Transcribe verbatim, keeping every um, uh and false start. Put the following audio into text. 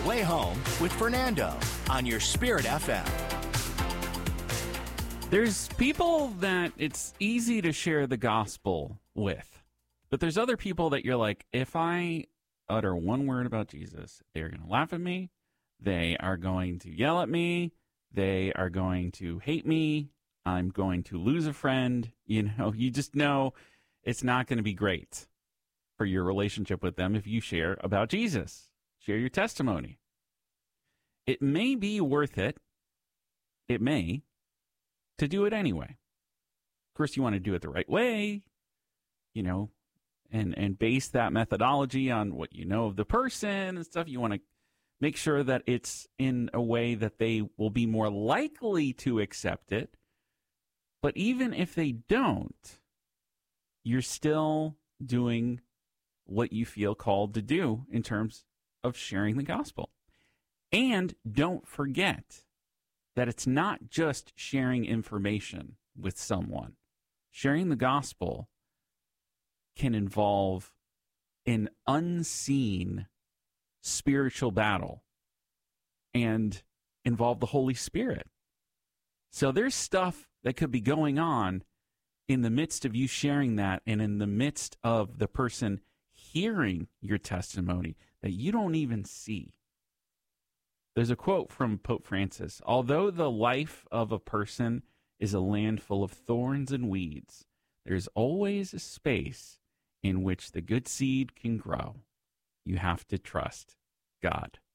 The Way Home with Fernando on your Spirit F M. There's people that it's easy to share the gospel with, but there's other people that you're like, if I utter one word about Jesus, they're going to laugh at me, they are going to yell at me, they are going to hate me, I'm going to lose a friend. You know, you just know it's not going to be great for your relationship with them if you share about Jesus, share your testimony. It may be worth it, it may, to do it anyway. Of course, you want to do it the right way, you know, and, and base that methodology on what you know of the person and stuff. You want to make sure that it's in a way that they will be more likely to accept it. But even if they don't, you're still doing what you feel called to do in terms of sharing the gospel. And don't forget that it's not just sharing information with someone. Sharing the gospel can involve an unseen spiritual battle and involve the Holy Spirit. So there's stuff that could be going on in the midst of you sharing that and in the midst of the person hearing your testimony that you don't even see. There's a quote from Pope Francis. Although the life of a person is a land full of thorns and weeds, there's always a space in which the good seed can grow. You have to trust God.